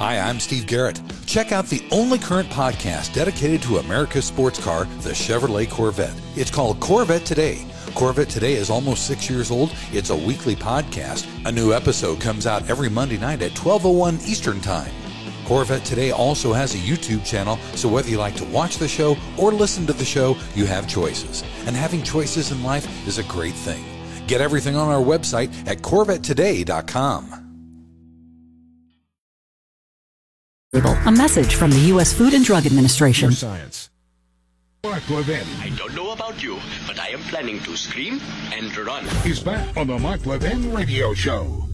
Hi, I'm Steve Garrett. Check out the only current podcast dedicated to America's sports car, the Chevrolet Corvette. It's called Corvette Today. Corvette Today is almost 6 years old. It's a weekly podcast. A new episode comes out every Monday night at 12:01 Eastern Time. Corvette Today also has a YouTube channel, so whether you like to watch the show or listen to the show, you have choices. And having choices in life is a great thing. Get everything on our website at CorvetteToday.com. A message from the U.S. Food and Drug Administration. Science. Mark Levin. I don't know about you, but I am planning to scream and run. He's back on the Mark Levin Radio Show.